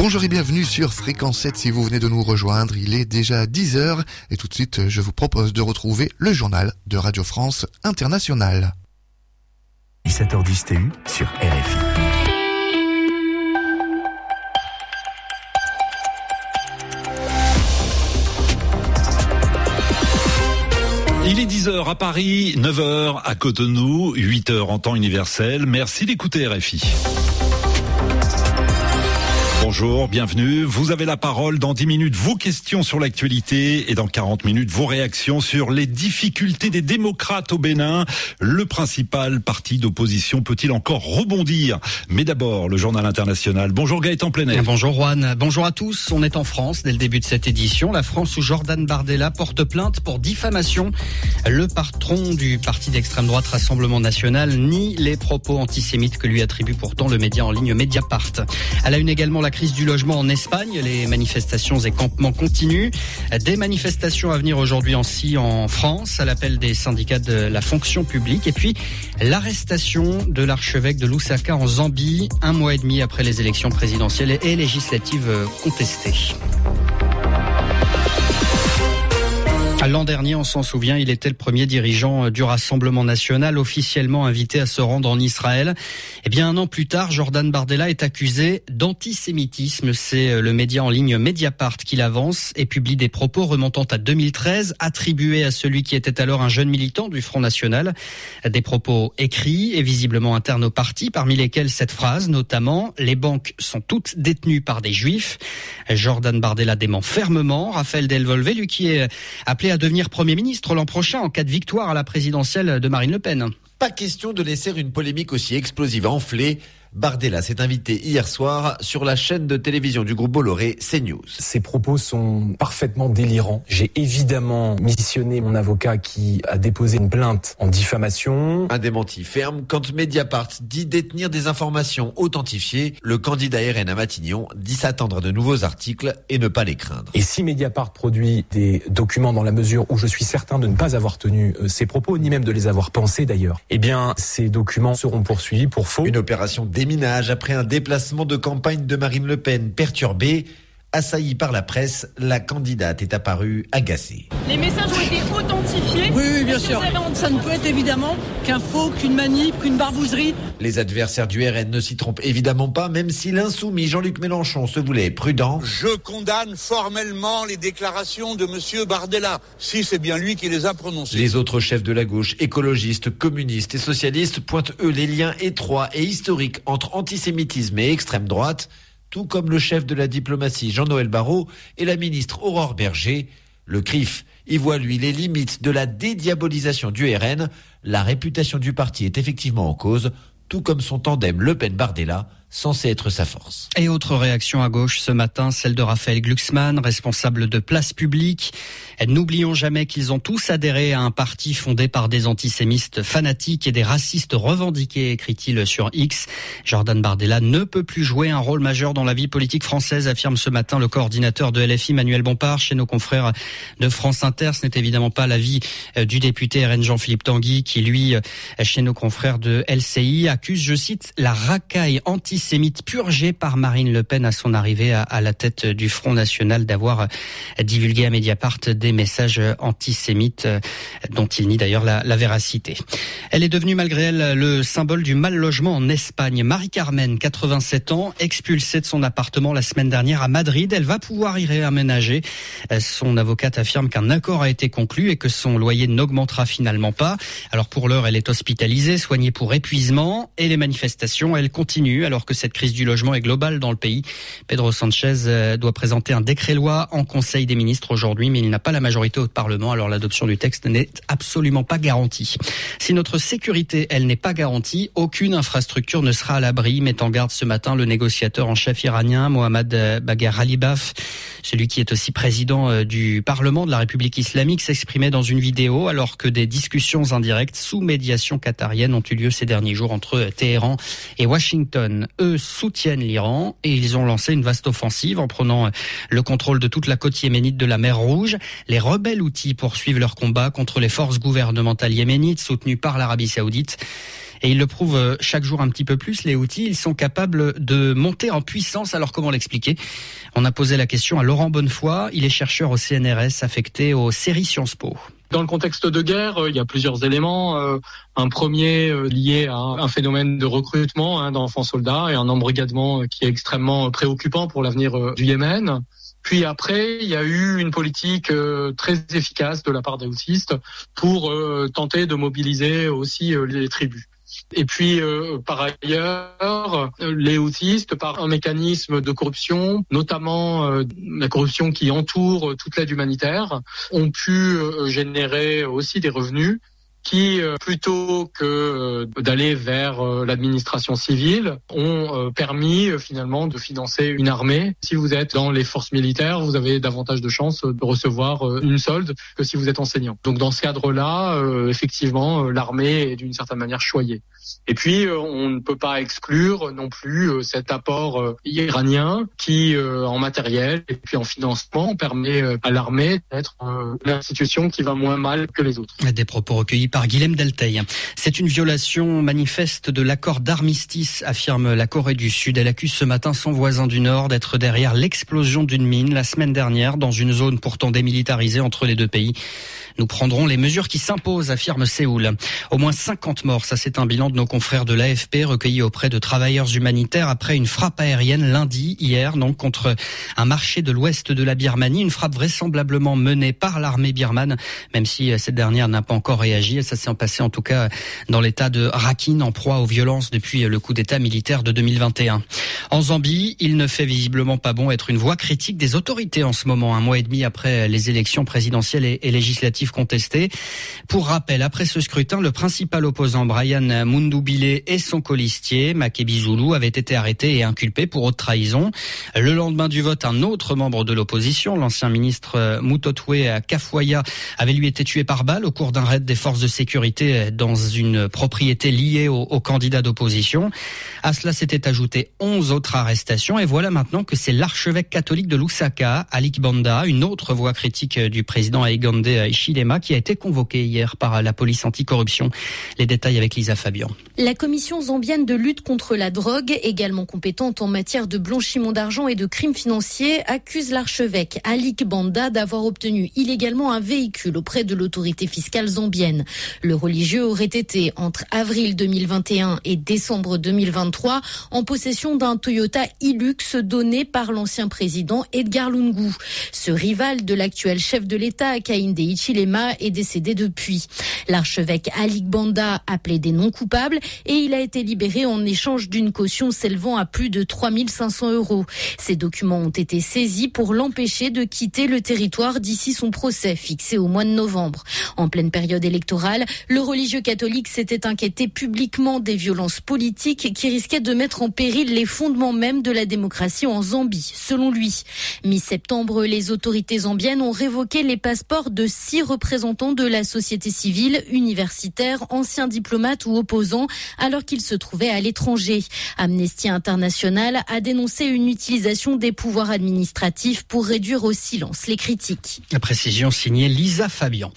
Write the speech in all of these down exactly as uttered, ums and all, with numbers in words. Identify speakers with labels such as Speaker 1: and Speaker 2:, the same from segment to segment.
Speaker 1: Bonjour et bienvenue sur Fréquence sept si vous venez de nous rejoindre. Il est déjà dix heures et tout de suite je vous propose de retrouver le journal de Radio France Internationale.
Speaker 2: dix-sept heures dix T U sur R F I.
Speaker 3: Il est dix heures à Paris, neuf heures à Cotonou, huit heures en temps universel. Merci d'écouter R F I. Bonjour, bienvenue. Vous avez la parole dans dix minutes. Vos questions sur l'actualité et dans quarante minutes, vos réactions sur les difficultés des démocrates au Bénin. Le principal parti d'opposition peut-il encore rebondir? Mais d'abord, le journal international. Bonjour Gaëtan Plenel.
Speaker 4: Bonjour Juan. Bonjour à tous. On est en France dès le début de cette édition. La France où Jordan Bardella porte plainte pour diffamation. Le patron du parti d'extrême droite Rassemblement National nie les propos antisémites que lui attribue pourtant le média en ligne Mediapart. À la une également la crise du logement en Espagne, les manifestations et campements continuent. Des manifestations à venir aujourd'hui aussi en France, à l'appel des syndicats de la fonction publique. Et puis, l'arrestation de l'archevêque de Lusaka en Zambie, un mois et demi après les élections présidentielles et législatives contestées. L'an dernier, on s'en souvient, il était le premier dirigeant du Rassemblement National officiellement invité à se rendre en Israël. Eh bien, un an plus tard, Jordan Bardella est accusé d'antisémitisme. C'est le média en ligne Mediapart qui l'avance et publie des propos remontant à deux mille treize, attribués à celui qui était alors un jeune militant du Front National. Des propos écrits et visiblement internes au parti, parmi lesquels cette phrase, notamment « Les banques sont toutes détenues par des juifs ». Jordan Bardella dément fermement. Raphaël Delvolvé, lui qui est appelé à devenir Premier ministre l'an prochain en cas de victoire à la présidentielle de Marine Le Pen.
Speaker 5: Pas question de laisser une polémique aussi explosive enfler. Bardella s'est invité hier soir sur la chaîne de télévision du groupe Bolloré, CNews.
Speaker 6: Ces propos sont parfaitement délirants. J'ai évidemment missionné mon avocat qui a déposé une plainte en diffamation.
Speaker 5: Un démenti ferme quand Mediapart dit détenir des informations authentifiées. Le candidat R N à Matignon dit s'attendre à de nouveaux articles et ne pas les craindre.
Speaker 6: Et si Mediapart produit des documents dans la mesure où je suis certain de ne pas avoir tenu ces propos, ni même de les avoir pensés d'ailleurs, eh bien ces documents seront poursuivis pour faux.
Speaker 5: Une opération dé Minage après un déplacement de campagne de Marine Le Pen perturbé. Assaillie par la presse, la candidate est apparue agacée.
Speaker 7: Les messages ont été authentifiés.
Speaker 8: Oui, oui, bien sûr. Ça ne peut être évidemment qu'un faux, qu'une manip, qu'une barbouzerie.
Speaker 5: Les adversaires du R N ne s'y trompent évidemment pas, même si l'insoumis Jean-Luc Mélenchon se voulait prudent.
Speaker 9: Je condamne formellement les déclarations de monsieur Bardella, si c'est bien lui qui les a prononcées.
Speaker 5: Les autres chefs de la gauche, écologistes, communistes et socialistes, pointent eux les liens étroits et historiques entre antisémitisme et extrême droite, tout comme le chef de la diplomatie Jean-Noël Barrot et la ministre Aurore Berger. Le C R I F y voit, lui, les limites de la dédiabolisation du R N. La réputation du parti est effectivement en cause, tout comme son tandem Le Pen-Bardella, censé être sa force.
Speaker 4: Et autre réaction à gauche ce matin, celle de Raphaël Glucksmann, responsable de Place Publique. N'oublions jamais qu'ils ont tous adhéré à un parti fondé par des antisémites fanatiques et des racistes revendiqués, écrit-il sur X. Jordan Bardella ne peut plus jouer un rôle majeur dans la vie politique française, affirme ce matin le coordinateur de L F I, Manuel Bompard, chez nos confrères de France Inter. Ce n'est évidemment pas l'avis du député R N Jean-Philippe Tanguy, qui lui, chez nos confrères de L C I, accuse, je cite, la racaille antisémite purgée par Marine Le Pen à son arrivée à, à la tête du Front National d'avoir divulgué à Mediapart des messages antisémites dont il nie d'ailleurs la, la véracité. Elle est devenue malgré elle le symbole du mal logement en Espagne. Marie-Carmen, quatre-vingt-sept ans, expulsée de son appartement la semaine dernière à Madrid. Elle va pouvoir y réaménager. Son avocate affirme qu'un accord a été conclu et que son loyer n'augmentera finalement pas. Alors pour l'heure, elle est hospitalisée, soignée pour épuisement, et les manifestations, elles continuent alors que cette crise du logement est globale dans le pays. Pedro Sanchez doit présenter un décret-loi en Conseil des ministres aujourd'hui, mais il n'a pas la majorité au Parlement, alors l'adoption du texte n'est absolument pas garantie. Si notre sécurité, elle, n'est pas garantie, aucune infrastructure ne sera à l'abri, met en garde ce matin le négociateur en chef iranien, Mohammad Bagher Ghalibaf. Celui qui est aussi président du Parlement de la République islamique s'exprimait dans une vidéo alors que des discussions indirectes sous médiation qatarienne ont eu lieu ces derniers jours entre Téhéran et Washington. eux, soutiennent l'Iran et ils ont lancé une vaste offensive en prenant le contrôle de toute la côte yéménite de la mer Rouge. Les rebelles Houthis poursuivent leur combat contre les forces gouvernementales yéménites soutenues par l'Arabie Saoudite. Et ils le prouvent chaque jour un petit peu plus, les Houthis, ils sont capables de monter en puissance. Alors comment l'expliquer ? On a posé la question à Laurent Bonnefoy, il est chercheur au C N R S affecté aux séries Sciences Po.
Speaker 10: Dans le contexte de guerre, il y a plusieurs éléments. Un premier lié à un phénomène de recrutement hein, d'enfants soldats et un embrigadement qui est extrêmement préoccupant pour l'avenir du Yémen. Puis après, il y a eu une politique euh, très efficace de la part des houthistes pour euh, tenter de mobiliser aussi euh, les tribus. Et puis, euh, par ailleurs, les houthistes, par un mécanisme de corruption, notamment euh, la corruption qui entoure toute l'aide humanitaire, ont pu euh, générer aussi des revenus qui, plutôt que d'aller vers l'administration civile, ont permis finalement de financer une armée. Si vous êtes dans les forces militaires, vous avez davantage de chances de recevoir une solde que si vous êtes enseignant. Donc dans ce cadre-là, effectivement, l'armée est d'une certaine manière choyée. Et puis, on ne peut pas exclure non plus cet apport iranien qui, en matériel et puis en financement, permet à l'armée d'être l'institution qui va moins mal que les autres.
Speaker 4: Des propos recueillis par Guilhem Delteil. C'est une violation manifeste de l'accord d'armistice, affirme la Corée du Sud. Elle accuse ce matin son voisin du Nord d'être derrière l'explosion d'une mine la semaine dernière dans une zone pourtant démilitarisée entre les deux pays. Nous prendrons les mesures qui s'imposent, affirme Séoul. Au moins cinquante morts, ça c'est un bilan de nos confrères de l'A F P recueilli auprès de travailleurs humanitaires après une frappe aérienne lundi, hier, donc contre un marché de l'ouest de la Birmanie. Une frappe vraisemblablement menée par l'armée birmane, même si cette dernière n'a pas encore réagi. Ça s'est passé en tout cas dans l'état de Rakhine, en proie aux violences depuis le coup d'état militaire de deux mille vingt et un. En Zambie, il ne fait visiblement pas bon être une voix critique des autorités en ce moment, un mois et demi après les élections présidentielles et législatives contestées. Pour rappel, après ce scrutin, le principal opposant Brian Mundubile et son colistier, Makebi Zulu, avaient été arrêtés et inculpés pour haute trahison. Le lendemain du vote, un autre membre de l'opposition, l'ancien ministre Mutotwe Kafwaya, avait lui été tué par balle au cours d'un raid des forces de sécurité dans une propriété liée au, au candidat d'opposition. À cela s'étaient ajouté onze autres arrestations et voilà maintenant que c'est l'archevêque catholique de Lusaka, Alik Banda, une autre voix critique du président Hakainde Hichilema, qui a été convoqué hier par la police anticorruption. Les détails avec Lisa Fabian.
Speaker 11: La commission zambienne de lutte contre la drogue, également compétente en matière de blanchiment d'argent et de crimes financiers, accuse l'archevêque Alik Banda d'avoir obtenu illégalement un véhicule auprès de l'autorité fiscale zambienne. Le religieux aurait été, entre avril deux mille vingt et un et décembre deux mille vingt-trois, en possession d'un Toyota Hilux donné par l'ancien président Edgar Lungu. Ce rival de l'actuel chef de l'État, Hakainde Hichilema, est décédé depuis. L'archevêque Alik Banda a plaidé non coupable et il a été libéré en échange d'une caution s'élevant à plus de trois mille cinq cents euros. Ces documents ont été saisis pour l'empêcher de quitter le territoire d'ici son procès fixé au mois de novembre. En pleine période électorale, le religieux catholique s'était inquiété publiquement des violences politiques qui risquaient de mettre en péril les fondements même de la démocratie en Zambie, selon lui. Mi-septembre, les autorités zambiennes ont révoqué les passeports de six représentants de la société civile, universitaires, anciens diplomates ou opposants, alors qu'ils se trouvaient à l'étranger. Amnesty International a dénoncé une utilisation des pouvoirs administratifs pour réduire au silence les critiques.
Speaker 4: La précision signée Lisa Fabian.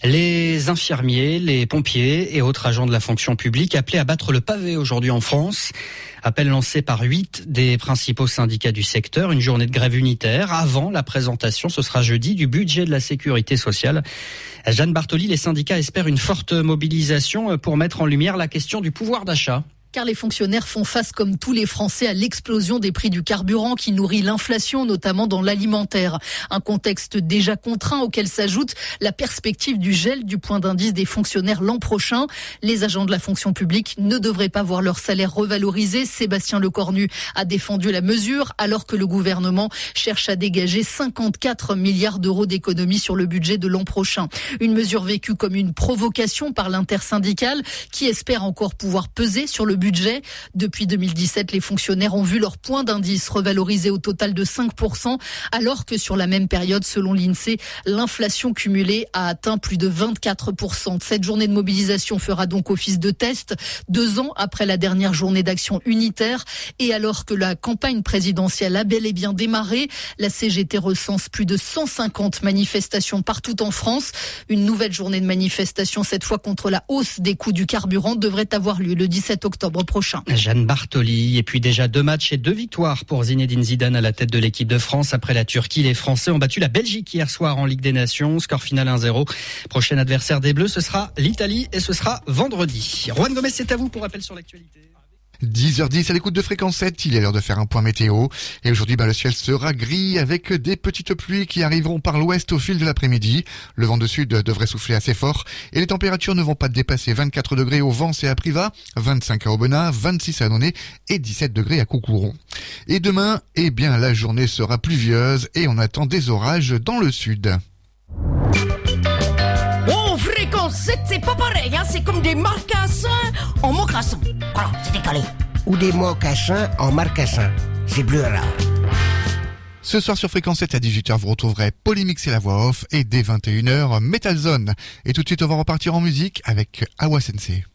Speaker 4: Les infirmiers, les pompiers et autres agents de la fonction publique appelés à battre le pavé aujourd'hui en France. Appel lancé par huit des principaux syndicats du secteur. Une journée de grève unitaire avant la présentation, ce sera jeudi, du budget de la sécurité sociale. Jeanne Bartoli, les syndicats espèrent une forte mobilisation pour mettre en lumière la question du pouvoir d'achat.
Speaker 12: Car les fonctionnaires font face, comme tous les Français, à l'explosion des prix du carburant qui nourrit l'inflation, notamment dans l'alimentaire. Un contexte déjà contraint auquel s'ajoute la perspective du gel du point d'indice des fonctionnaires l'an prochain. Les agents de la fonction publique ne devraient pas voir leur salaire revalorisé. Sébastien Lecornu a défendu la mesure alors que le gouvernement cherche à dégager cinquante-quatre milliards d'euros d'économies sur le budget de l'an prochain. Une mesure vécue comme une provocation par l'intersyndicale qui espère encore pouvoir peser sur le budget. Depuis deux mille dix-sept, les fonctionnaires ont vu leur point d'indice revalorisé au total de cinq pour cent, alors que sur la même période, selon l'INSEE, l'inflation cumulée a atteint plus de vingt-quatre pour cent. Cette journée de mobilisation fera donc office de test, deux ans après la dernière journée d'action unitaire. Et alors que la campagne présidentielle a bel et bien démarré, la C G T recense plus de cent cinquante manifestations partout en France. Une nouvelle journée de manifestation, cette fois contre la hausse des coûts du carburant, devrait avoir lieu le dix-sept octobre prochain.
Speaker 4: Jeanne Bartoli, et puis déjà deux matchs et deux victoires pour Zinedine Zidane à la tête de l'équipe de France. Après la Turquie, les Français ont battu la Belgique hier soir en Ligue des Nations. Score final un zéro. Prochain adversaire des Bleus, ce sera l'Italie et ce sera vendredi. Juan Gomez, c'est à vous pour rappel sur l'actualité.
Speaker 1: dix heures dix à l'écoute de Fréquence sept, il est l'heure de faire un point météo. Et aujourd'hui, bah, le ciel sera gris avec des petites pluies qui arriveront par l'ouest au fil de l'après-midi. Le vent de sud devrait souffler assez fort et les températures ne vont pas dépasser vingt-quatre degrés au Vence et à Privas, vingt-cinq à Aubenas, vingt-six à Annonay et dix-sept degrés à Coucouron. Et demain, eh bien, la journée sera pluvieuse et on attend des orages dans le sud.
Speaker 13: Oh, Fréquence sept, c'est pas pareil, hein, c'est comme des mocassins en mocassin. Voilà, c'est décalé.
Speaker 14: Ou des mocassins en marcassin. C'est plus rare.
Speaker 1: Ce soir sur Fréquence sept à dix-huit heures, vous retrouverez Polymix et la voix off et dès vingt et une heures, Metal Zone. Et tout de suite, on va repartir en musique avec Awa Sensei.